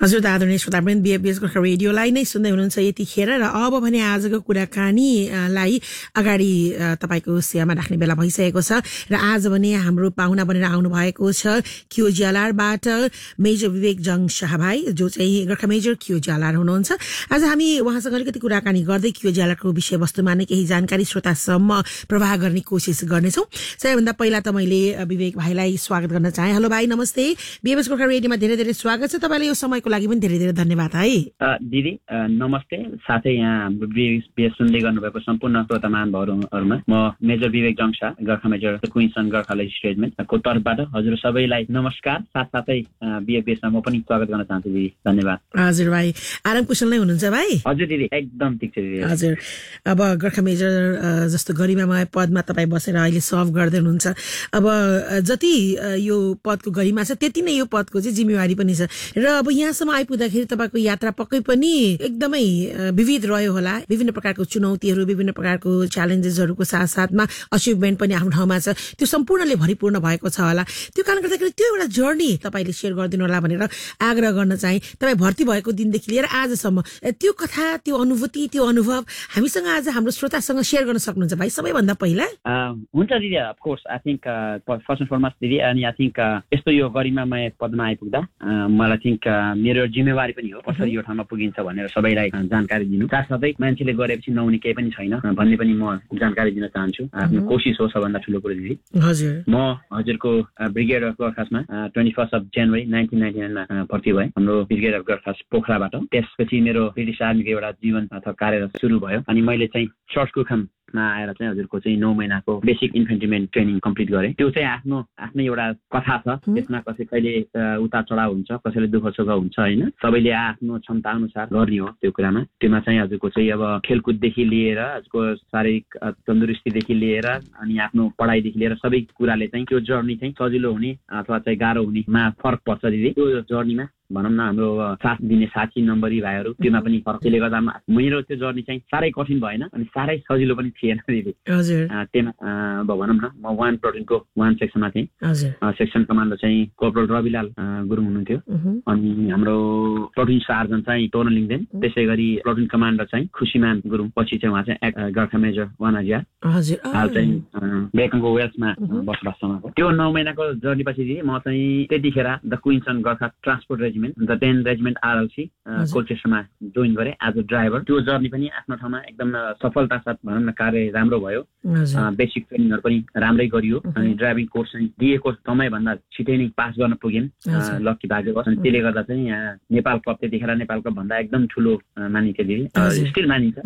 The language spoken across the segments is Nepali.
हजुर आदरणीय श्रोतावृन्द, बीएफबीएस गोर्खा रेडियोलाई नै सुन्दै हुनुहुन्छ यतिखेर र अब भने आजको कुराकानीलाई अगाडि तपाईको सेवामा राख्ने बेला भइसकेको छ र आज भने हाम्रो पाहुना बनेर आउनु भएको छ क्यूजिएलआरबाट मेजर विवेक जङ शाह भाइ, जो चाहिँ गोर्खा मेजर क्यूजिएलआर हुनुहुन्छ। आज हामी उहाँसँग अलिकति कुराकानी गर्दै क्यूजिएलआरको विषयवस्तुमा नै केही जानकारी श्रोतासम्म प्रवाह गर्ने कोसिस गर्नेछौँ। सबैभन्दा पहिला त मैले विवेक भाइलाई स्वागत गर्न चाहे। हेलो भाइ, नमस्ते। बीएफबीएस गोर्खा रेडियोमा धेरै धेरै स्वागत छ। तपाईलाई यो समयको लागि पनि धेरै धेरै धन्यवाद है। दिदी नमस्ते, साथै यहाँ हाम्रो बीएफबीएस सुन्दै गर्नुभएको सम्पूर्ण श्रोता महानुभावहरुमा म मेजर विवेक जङ शाह, गोर्खा मेजर क्वीन्सन गोर्खा लेजिस्लेटिभ को तर्फबाट हजुर सबैलाई नमस्कार। साथसाथै बीएफबीएसमा म पनि स्वागत गर्न चाहन्छु दिदी, धन्यवाद। हजुर भाइ, आराम कुशल नै हुनुहुन्छ भाइ? हजुर दिदी, एकदम ठिक छ दिदी। हजुर, अब गोर्खा मेजर जस्तो गरिमामय पदमा तपाईँ बसेर अहिले सर्भ गर्दै हुनुहुन्छ। अब जति यो पदको गरिमा छ त्यति नै यो पदको चाहिँ जिम्मेवारी पनि छ र अब यहाँसम्म आइपुग्दाखेरि तपाईँको यात्रा पक्कै पनि एकदमै विविध रह्यो होला। विभिन्न प्रकारको चुनौतीहरू, विभिन्न प्रकारको च्यालेन्जेसहरूको साथसाथमा अचिभमेन्ट पनि आफ्नो ठाउँमा छ। त्यो सम्पूर्णले भरिपूर्ण भएको छ होला। त्यो कारणले गर्दाखेरि त्यो एउटा जर्नी तपाईँले सेयर गरिदिनु होला भनेर आग्रह गर्न चाहे। तपाईँ भर्ती भएको दिनदेखि लिएर आजसम्म त्यो कथा, त्यो अनुभूति, त्यो अनुभव हामीसँग आज हाम्रो श्रोतासँग सेयर गर्न सक्नुहुन्छ भाइ सबैभन्दा पहिला? हुन्छ दिदी, of course. I think first and foremost दिदी, अनि आई थिंक यस्तो यो गरिमामय पदमा आइपुग्दा मलाई थिंक मेरो जिम्मेवारी पनि हो कसरी यो ठाउँमा पुगिन्छ भनेर सबैलाई जानकारी दिनु। साथसाथै मान्छेले गरेपछि नहुने केही पनि छैन भन्ने पनि म जानकारी दिन चाहन्छु। आफ्नो कोसिस हो सबभन्दा ठुलो कुरो दिदी। हजुर, म हजुरको ब्रिगेड अफ गोर्खासमा 21 जनवरी 1999 मा भर्ती भएँ, हाम्रो ब्रिगेड अफ गोर्खास पोखराबाट। त्यसपछि मेरो ब्रिटिस आर्मीको एउटा जीवन अथवा कार्यरत सुरु भयो अनि मैले चाहिँ सर्ट कुखाममा आएर चाहिँ हजुरको चाहिँ 9 महिनाको बेसिक इन्फेन्ट्रीमेन ट्रेनिङ कम्प्लिट गरेँ। त्यो चाहिँ आफ्नै एउटा कथा छ। त्यसमा कहिले उतार चढाव हुन्छ, कसैले दुःख सुख हुन्छ होइन। सबैले आफ्नो क्षमता अनुसार गर्ने हो त्यो कुरामा। त्योमा चाहिँ हजुरको चाहिँ अब खेलकुददेखि लिएर हजुरको शारीरिक तन्दुरुस्तीदेखि लिएर अनि आफ्नो पढाइदेखि लिएर सबै कुराले चाहिँ त्यो जर्नी चाहिँ सजिलो हुने अथवा चाहिँ गाह्रो हुनेमा फरक पर्छ दिदी। त्यो जर्नीमा भनौँ न हाम्रो साथ दिने साथी नम्बरी भाइहरू त्योमा पनि फरक। त्यसले गर्दा मेरो त्यो जर्नी चाहिँ साह्रै कठिन भएन अनि साह्रै सजिलो पनि थिएन दिदी। त्यहाँ अब भनौँ न म 1 प्लटुनको 1 सेक्सनमा थिएँ। सेक्सन कमान्डर चाहिँ कोर्पोरल रविलाल गुरुङ हुनुहुन्थ्यो अनि हाम्रो प्लटुन सार्जन चाहिँ टोर्न लिङ्देन, त्यसै गरी प्लटुन कमान्डर चाहिँ खुसीमान गुरुङ, पछि चाहिँ उहाँ चाहिँ गोर्खा मेजर 1000 हाल चाहिँ बेकनको वेल्समा बसोबास समाएको। त्यो 9 महिनाको जर्नी पछि दिदी म चाहिँ त्यतिखेर the क्वीन्सन Gorkha transport regiment, the 10 regiment RLC कोलचेस्टरमा join गरेँ एज अ ड्राइभर। त्यो जर्नी पनि आफ्नो ठाउँमा एकदम सफलता साथ भनौँ न कार्य राम्रो भयो। बेसिक ट्रेनिङहरू पनि राम्रै गरियो अनि ड्राइभिङ कोर्स चाहिँ दिएको समयभन्दा छिटै नै पास गर्न पुगेँ, लक्की भाग्यवश। अनि त्यसले गर्दा चाहिँ यहाँ नेपाल कप त्यतिखेर नेपाल कप भन्दा एकदम ठुलो मानिन्थ्यो दिदी, स्टिल मानिन्छ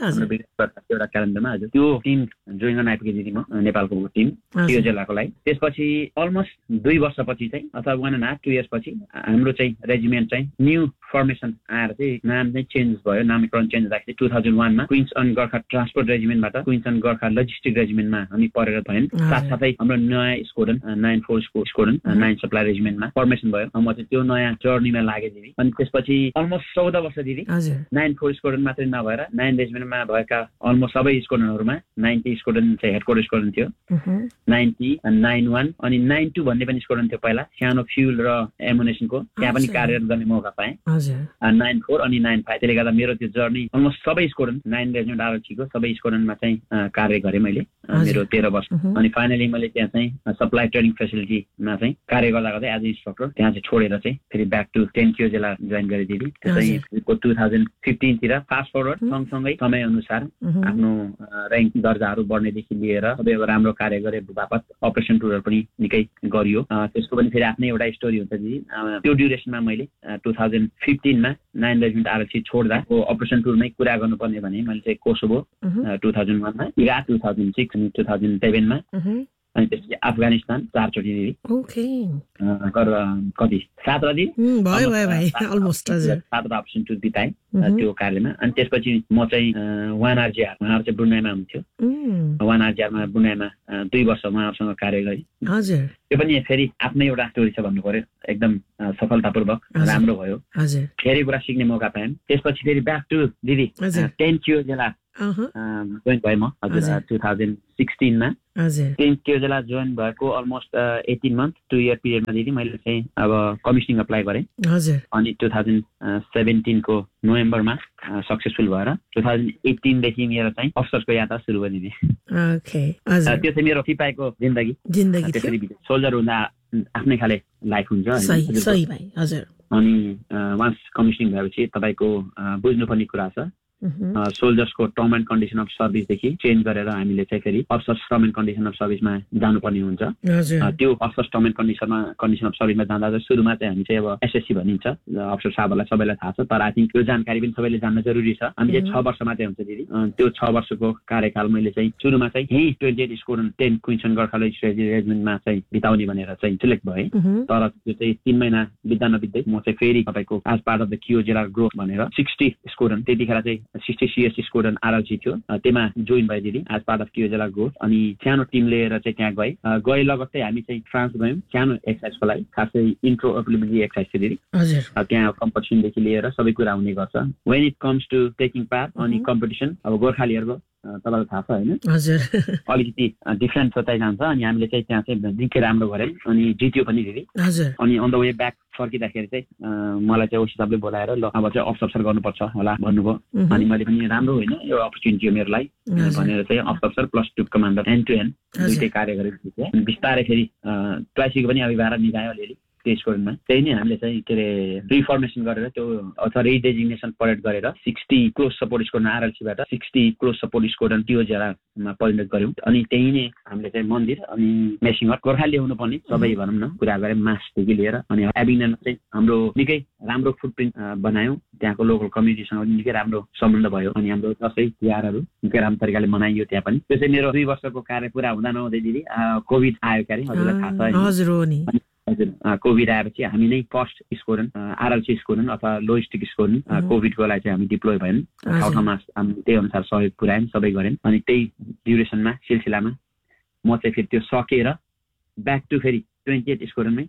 एउटा क्यालेन्डरमा। हजुर, त्यो टिम जोइन गर्न आइपुगेँ दिदी म, नेपालको टिम त्यो जिल्लाको लागि। त्यसपछि अलमोस्ट 2 वर्षपछि चाहिँ अथवा 1.5 2 इयर्स पछि हाम्रो चाहिँ रेजिमेन्ट चाहिँ न्यू फर्मेसन आएर चाहिँ नाम चाहिँ चेन्ज भयो। नामकरण चेन्ज हुँदाखेरि 2001 मा क्वीन्सन गोर्खा ट्रान्सपोर्ट रेजिमेन्टबाट क्वीन्सन गोर्खा लजिस्टिक रेजिमेन्टमा हामी परिणत भयौँ। साथसाथै हाम्रो नयाँ स्क्वाड्रन 94 स्क्वाड्रन 9 सप्लाई रेजिमेन्टमा फर्मेसन भयो। म चाहिँ त्यो नयाँ जर्नीमा लागेँ दिदी। अनि त्यसपछि अलमोस्ट 14 वर्ष दिदी 94 स्क्वाड्रन मात्रै नभएर 9 रेजिमेन्टमा भएका अलमोस्ट सबै स्क्वाड्रनहरूमा 90 स्क्वाड्रन चाहिँ हेडक्वार्टर स्क्वाड्रन थियो, 90 91 अनि 92 भन्ने पनि स्क्वाड्रन थियो पहिला, सानो फ्युल र एमुनेसनको। त्यहाँ पनि कार्यरत गर्ने मौका पाएँ। 94 अनि 95। त्यसले गर्दा मेरो त्यो जर्नी अलमोस्ट सबै स्क्वाड्रन 9 रेजिमेन्ट आरएलसीको सबै स्क्वाड्रनमा चाहिँ कार्य गरेँ मैले मेरो 13 वर्ष। अनि फाइनली मैले त्यहाँ चाहिँ सप्लाई ट्रेनिङ फेसिलिटीमा चाहिँ कार्य गर्दा गर्दै एज इन्स्ट्रक्टर त्यहाँ चाहिँ छोडेर चाहिँ फेरि ब्याक टु 10 क्यूजिएलआर जोइन गरेँ दिदी। त्यसै 2015 तिर फास्ट फरवर्ड सँगसँगै समय अनुसार आफ्नो र्याङ्क दर्जाहरू बढ्नेदेखि लिएर सबै राम्रो कार्य गरे बापत अपरेसन टुरहरू पनि निकै गरियो। त्यसको पनि फेरि आफ्नै एउटा स्टोरी हुन्छ दिदी। त्यो ड्युरेसनमा मैले 2015 मा 9 रेजिमेन्ट आरएलसी छोड्दा अपरेसन टुरमै कुरा गर्नुपर्ने भने मैले चाहिँ कोसोभो 2001 मा, इराक 2006 अनि 2007 मा, अनि त्यसपछि अफगानिस्तान 4 चोटि दिदी। कति 7 दिदी भयो भाइ, अलमोस्ट 7 अपरेसन टुर बिताएँ त्यो कार्यमा। अनि त्यसपछि म चाहिँ 1RGR उहाँहरू चाहिँ ब्रुनाईमा हुन्थ्यो। 1RGR मा ब्रुनाईमा 2 वर्ष उहाँहरूसँग कार्य गरेँ। हजुर, त्यो पनि फेरि आफ्नै एउटा स्टोरी छ भन्नु पर्यो। एकदम सफलतापूर्वक राम्रो भयो, धेरै कुरा सिक्ने मौका पायौँ। त्यसपछि फेरि ब्याक टु दिदी 10 क्यूजिएलआर जोइन भएँ म हजुर 2016 हजुर त्यो बेला जोइन भएको अलमोस्ट 18 मन्थ 2 इयर पिरियडमा दिदी मैले चाहिँ अब कमिसनिङ अप्लाई गरेँ हजुर अनि 2017 को नोभेम्बरमा सक्सेसफुल भएर 2018 देखि मेरो चाहिँ अफसरको यात्रा सुरु भयो दिदी ओके हजुर त्यो चाहिँ मेरो सिपाहीको जिन्दगी त्यसरी बित्यो सोल्जर हुँदा आफ्नै खाले लाइफ हुन्छ सही भाइ हजुर अनि वान्स कमिसनिङ भएपछि तपाईँको बुझ्नुपर्ने कुरा छ सोल्जर्सको term and condition of सर्भिसदेखि change गरेर हामीले चाहिँ फेरि officers term and condition of सर्भिसमा जानुपर्ने हुन्छ त्यो officers term and condition of सर्भिसमा जाँदा चाहिँ सुरुमा चाहिँ हामी चाहिँ अब एसएससी भनिन्छ अफसर साहबहरूलाई सबैलाई थाहा छ तर आई थिङ्क त्यो जानकारी पनि सबैले जान्न जरुरी छ हामी चाहिँ 6 वर्ष मात्रै हुन्छ दिदी त्यो 6 वर्षको कार्यकाल मैले चाहिँ सुरुमा चाहिँ यही 28 स्क्वाड्रन 10 क्विन्सन गोर्खाल्यान्ड स्ट्रेटेजी रेजिमेन्टमा चाहिँ बिताउने भनेर चाहिँ सिलेक्ट भएँ तर त्यो चाहिँ 3 महिना बित्दा नबित्दै म चाहिँ फेरि तपाईँको as part of the क्युजेला growth भनेर 60 स्क्वाड्रन त्यतिखेर चाहिँ 60 सीएस स्क्वाड्रन आरएलसी थियो त्यसमा जोइन भयो दिदी एज पार्ट अफ क्युजेला ग्रोथ अनि सानो टिम लिएर चाहिँ त्यहाँ गए लगत्तै हामी चाहिँ फ्रान्स गयौँ सानो एक्सर्साइजको लागि खासै इन्ट्रो अप्लिमेन्टरी एक्सर्साइज थियो दिदी त्यहाँ कम्पिटिसनदेखि लिएर सबै कुरा हुने गर्छ when it comes to taking part अनि कम्पिटिसन अब गोर्खालीहरूको तपाईँलाई थाहा छ होइन अलिकति डिफ्रेन्ट सोचाइ जान्छ अनि हामीले चाहिँ त्यहाँ चाहिँ निकै राम्रो गऱ्यौँ अनि जित्यो पनि दिदी अनि अन द वे ब्याक फर्किँदाखेरि चाहिँ मलाई चाहिँ ओसी साहबले बोलाएर ल अब चाहिँ अफसर गर्नुपर्छ होला भन्नुभयो अनि मैले पनि राम्रो होइन यो अपर्च्युनिटी हो मेरो लागि भनेर चाहिँ अफसर plus 2 commander and to and दुइटै कार्य गरेको थिएँ बिस्तारै फेरि ट्वाइसीको पनि अभिभार निभायो अलिअलि त्यो स्क्वाड्रनमा त्यही नै हामीले चाहिँ के अरे रिफर्मेसन गरेर त्यो अथवा रिडेजिग्नेसन परेड गरेर 60 close support squadron आरएलसीबाट 60 close support squadron टिओजेरामा परिणत गर्यौँ अनि त्यही नै हामीले चाहिँ मन्दिर अनि मेसिङ हट गोर्खा ल्याउनु पर्ने सबै भनौँ न कुरा गऱ्यौँ मासदेखि लिएर अनि एबिङनमा चाहिँ हाम्रो निकै राम्रो फुटप्रिन्ट बनायौँ त्यहाँको लोकल कम्युनिटीसँग निकै राम्रो सम्बन्ध भयो अनि हाम्रो दसैँ तिहारहरू निकै राम्रो तरिकाले मनाइयो त्यहाँ पनि त्यो चाहिँ मेरो 2 वर्षको कार्य पुरा हुँदा नहुँदै दिदी कोभिड आयो क्यारे हजुरलाई थाहा छ हजुर कोभिड आएपछि हामी नै फर्स्ट स्क्वाड्रन आरएलसी स्क्वाड्रन अथवा लोजिस्टिक स्क्वाड्रन कोभिडको लागि चाहिँ हामी डिप्लोय भयौँ ठाउँमा त्यही अनुसार सहयोग पुर्यायौँ सबै गऱ्यौँ अनि त्यही ड्युरेसनमा सिलसिलामा म चाहिँ फेरि त्यो सकेर ब्याक टु फेरि 28 स्क्वाड्रनमै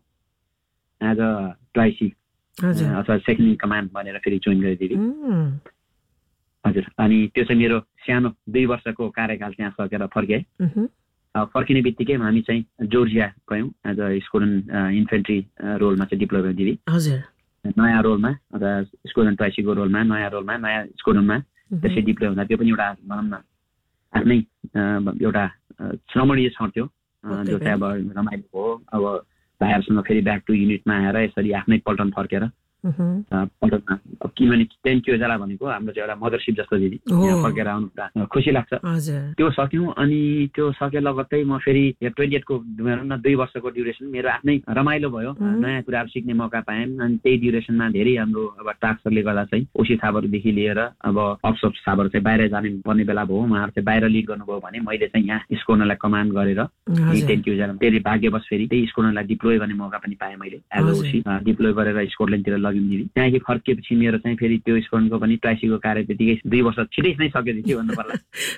एज अ ट्वाइसी अथवा सेकेन्ड इन कमान्ड भनेर फेरि जोइन गरेँ दिदी हजुर अनि त्यो चाहिँ मेरो सानो 2 वर्षको कार्यकाल त्यहाँ सकेर फर्केँ फर्किने बित्तिकै हामी चाहिँ जोर्जिया गयौँ एज अ स्क्वाड्रन इन्फेन्ट्री रोलमा चाहिँ डिप्लोय भयो दिदी नयाँ रोलमा अथवा स्क्वाड्रन ट्वाइसीको रोलमा नयाँ स्क्वाड्रनमा त्यसै डिप्लोय हुँदा त्यो पनि एउटा भनौँ न आफ्नै एउटा श्रमणीय क्षण थियो जो चाहिँ अब रमाइलो हो अब भाइहरूसँग फेरि ब्याक टु युनिटमा आएर यसरी आफ्नै पल्टन फर्केर पल्टनमा किनभने क्युजेला भनेको हाम्रो चाहिँ एउटा मदरसिप जस्तो दिदी यहाँ फर्केर आउनु खुसी लाग्छ त्यो सक्यौँ अनि त्यो सके लगत्तै म फेरि 28 को भनौँ न 2 वर्षको ड्युरेसन मेरो आफ्नै रमाइलो भयो नयाँ कुराहरू सिक्ने मौका पायौँ अनि त्यही ड्युरेसनमा धेरै हाम्रो अब ट्रान्सफरले गर्दा चाहिँ ओसी साहबहरूदेखि लिएर अब अफसर साहबहरू चाहिँ बाहिर जाने पर्ने बेला भयो उहाँहरू चाहिँ बाहिर लिड गर्नुभयो भने मैले चाहिँ यहाँ स्क्वाड्रनलाई कमान्ड गरेर क्युजेला फेरि भाग्यवश फेरि त्यही स्क्वाड्रनलाई डिप्लोय गर्ने मौका पनि पाएँ मैले एज ओसी डिप्लोय गरेर स्क्वाड्रनतिर लग्यौँ दिदी त्यहाँदेखि फर्किएपछि मेरो चाहिँ फेरि त्यो स्क्वाड्रनको पनि ट्वाइसीको कार्य त्यतिकै 2 वर्ष छिटै नै सक्यो दिदी भन्नु पर्ला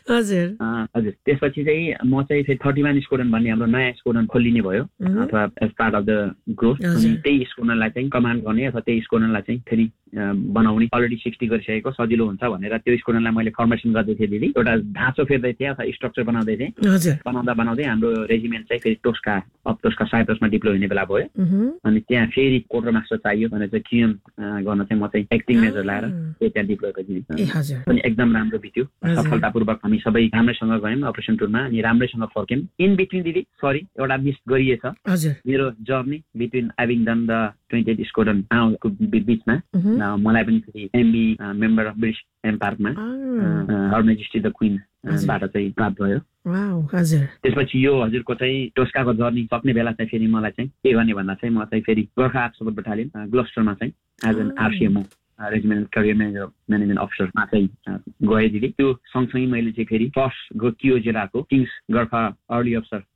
हजुर त्यसपछि चाहिँ म चाहिँ फेरि 31 स्क्वाड्रन भन्ने हाम्रो नयाँ स्क्वाड्रन खोलिने भयो अथवा as part of the growth अनि त्यही स्क्वाड्रनलाई चाहिँ कमान्ड गर्ने अथवा त्यही स्क्वाड्रनलाई चाहिँ फेरि बनाउने अलरेडी 60 गरिसकेको सजिलो हुन्छ भनेर त्यो स्क्वाड्रनलाई मैले फर्मेसन गर्दै थिएँ दिदी एउटा ढाँचो फेर्दै थिएँ अथवा स्ट्रक्चर बनाउँदै थिएँ बनाउँदै हाम्रो रेजिमेन्ट चाहिँ फेरि टोस्का साइप्रसमा डिप्लोय हुने बेला भयो अनि त्यहाँ फेरि क्वार्टर मास्टर चाहियो भनेर चाहिँ क्युएम गर्न चाहिँ म चाहिँ एक्टिङ मेजर लाएर त्यहाँ डिप्लोय गरिदिएँ अनि एकदम राम्रो बित्यो सफलतापूर्वक हामी सबै राम्रैसँग गयौँ अपरेसन टुरमा अनि राम्रैसँग फर्क्यौँ इन बिट्विन दिदी सरी एउटा मिस गरिएछ मेरो जर्नी बिट्विन एबिङडन द 28 स्क्वाड्रन को बिचमा मलाई पनि फेरि MB member of British एम्पायरमा her majesty the queen बाट चाहिँ प्राप्त भयो त्यसपछि यो हजुरको चाहिँ टोस्काको जर्नी सक्ने बेला चाहिँ फेरि मलाई चाहिँ के गर्ने भन्दा चाहिँ म चाहिँ फेरि गोर्खा आर्ट सपोर्ट बटालियन ग्लोस्टरमा चाहिँ as an आरसिएमओ regiment career management अफिसरमा चाहिँ गएँ दिदी त्यो सँगसँगै मैले चाहिँ फेरि first क्युजेलाको Kings Gorkha early officer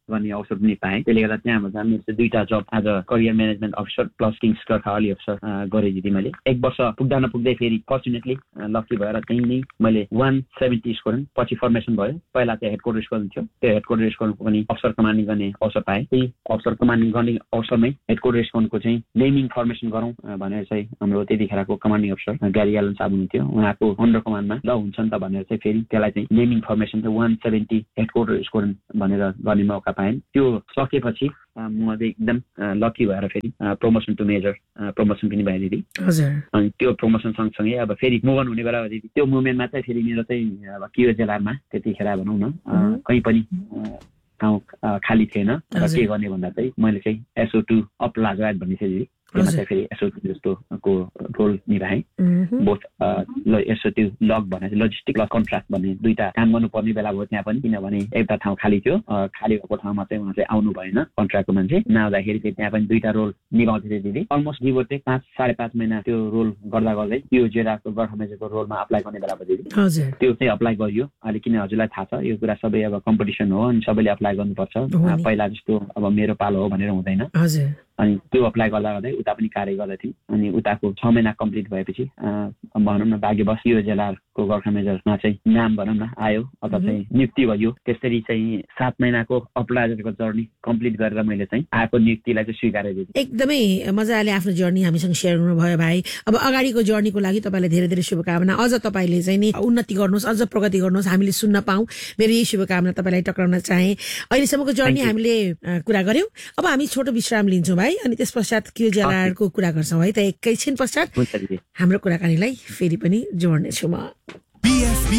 गर्ने अवसर पनि पाएँ। त्यसले गर्दा त्यहाँबाट मेरो चाहिँ 2टा जब as a career management officer plus Kings Gorkha early officer गरेँ दिदी मैले। 1 वर्ष पुग्दा नपुग्दै फेरि फर्चुनेटली लकी भएर त्यहीँ नै मैले 170 स्क्वाड्रन पछि फर्मेसन भयो। पहिला चाहिँ हेड क्वार्टर स्क्वाड्रन थियो, त्यो हेड क्वार्टर स्क्वाड्रनको पनि अफिसर कमान्डिङ गर्ने अवसर पाएँ। त्यही अफिसर कमान्डिङ गर्ने अवसरमै हेड क्वार्टर स्क्वाड्रनको चाहिँ नेमिङ फर्मेसन गरौँ भनेर चाहिँ हाम्रो त्यतिखेरको कमान्डिङ अफिसर ग्यारी एलन साहब हुनुहुन्थ्यो, उहाँको अन्डर कमान्डमा ल हुन्छ नि त भनेर चाहिँ फेरि त्यसलाई चाहिँ नेमिङ फर्मेसन चाहिँ 170 हेड क्वार्टर स्क्वाड्रन भनेर गर्ने मौका पाएँ। त्यो सकेपछि म चाहिँ एकदम लकी भएर फेरि प्रमोसन टु मेजर प्रमोसन पनि भयो दिदी। अनि त्यो प्रमोसन सँगसँगै अब फेरि मुभ अन हुने बेला दिदी त्यो मुभमेन्टमा चाहिँ फेरि मेरो चाहिँ अब कियो जिल्लामा त्यतिखेर भनौँ न कहीँ पनि ठाउँ खाली थिएन र के गर्ने भन्दा चाहिँ मैले चाहिँ SO2 अप लाजवायत भन्ने थियो दिदी, त्यसमा चाहिँ फेरि SO2 जस्तोको रोल निभाएँ। बोथ SO2 लग भने लजिस्टिक लग कन्ट्र्याक्ट भन्ने 2टा काम गर्नुपर्ने बेला भयो त्यहाँ पनि, किनभने एउटा ठाउँ खाली थियो, खाली भएको ठाउँमा चाहिँ उहाँ चाहिँ आउनु भएन कन्ट्र्याक्टको मान्छे नआउँदाखेरि चाहिँ त्यहाँ पनि 2टा रोल निभाउँदै थियो दिदी। अलमोस्ट गिभ चाहिँ 5-5.5 महिना त्यो रोल गर्दा गर्दै यो जिल्लाको गोर्खा मेजरको रोलमा अप्लाई गर्ने बेला भयो दिदी। त्यो चाहिँ अप्लाई गरियो। अहिले किन हजुरलाई थाहा छ यो कुरा सबै अब कम्पिटिसन हो अनि सबैले अप्लाई गर्नुपर्छ, पहिला जस्तो अब मेरो पालो हो भनेर हुँदैन। अनि त्यो अप्लाई गर्दा गर्दै उता पनि कार्य गर्दै थियौँ। अनि उताको 6 महिना कम्प्लिट भएपछि भनौँ न भाग्यवश यो जिल्लाको गोर्खा मेजरमा चाहिँ नाम भनौँ न आयो अथवा चाहिँ नियुक्ति भयो। त्यसरी चाहिँ 7 महिनाको अप्लाइजरको जर्नी कम्प्लिट गरेर मैले चाहिँ आएको नियुक्तिलाई चाहिँ स्वीकारेँ दिदी। एकदमै मजाले आफ्नो जर्नी हामीसँग सेयर गर्नुभयो भाइ। अब अगाडिको जर्नीको लागि तपाईँलाई धेरै धेरै शुभकामना। अझ तपाईँले चाहिँ नि उन्नति गर्नुहोस्, अझ प्रगति गर्नुहोस्, हामीले सुन्न पाऊँ, मेरो यही शुभकामना तपाईँलाई टक्राउन चाहे। अहिलेसम्मको जर्नी हामीले कुरा गर्यौँ। अब हामी छोटो विश्राम लिन्छौँ भाइ, अनि त्यस पश्चात QJLR को कुरा गर्छौँ है त। एकैछिन पश्चात हाम्रो कुराकानीलाई फेरि पनि जोड्नेछु म।